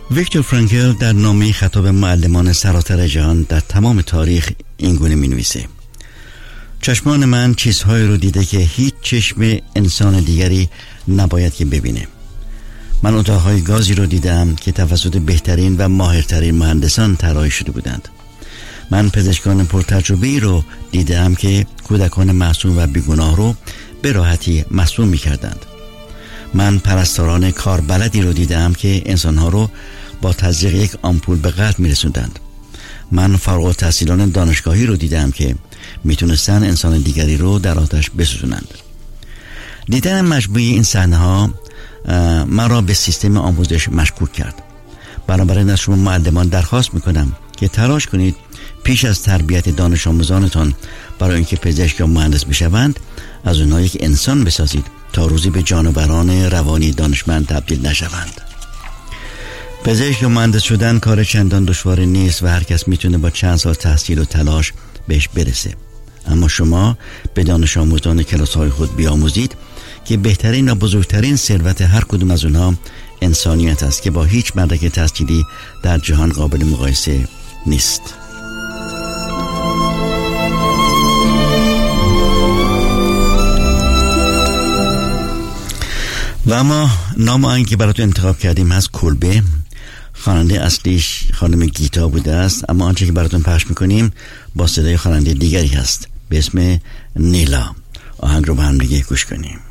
ویکتور فرانکل در نامه خطاب معلمان سراسر جهان در تمام تاریخ اینگونه می نویسه: چشمان من چیزهایی رو دیده که هیچ چشم انسان دیگری نباید که ببینه. من اتاقهای گازی رو دیدم که توسط بهترین و ماهرترین مهندسان طراحی شده بودند. من پزشکان پرتجربه‌ای رو دیدم که کودکان معصوم و بیگناه رو به راحتی معصوم می‌کردند. من پرستاران کاربلدی رو دیدم که انسانها رو با تزریق یک آمپول به قتل می‌رسوندند. من فارغ التحصیلان دانشگاهی رو دیدم که میتونستن انسان دیگری رو در آتش بسوزونند. دیدن مجموعه این صحنه‌ها من را به سیستم آموزش مشکوک کرد. بنابراین از شما معلمان درخواست میکنم که تلاش کنید پیش از تربیت دانش آموزانتان برای اینکه پزشک یا مهندس بشوند از اونها یک انسان بسازید تا روزی به جانوران روانی دانشمند تبدیل نشوند. پزشک یا مهندس شدن کار چندان دشواری نیست و هر کس میتونه با چند سال تحصیل و تلاش بهش برسه. اما شما به دانش آموزان کلاس‌های خود بیاموزید که بهترین و بزرگترین ثروت هر کدوم از اونها انسانیت است که با هیچ مدرک تحصیلی در جهان قابل مقایسه نیست. و اما نام آهنگی که براتون انتخاب کردیم هست کلبه. خواننده اصلیش خانم گیتا بوده است، اما آنچه که براتون پخش میکنیم با صدای خواننده دیگری هست به اسم نیلا. آهنگ رو با هم دیگه گوش کنیم.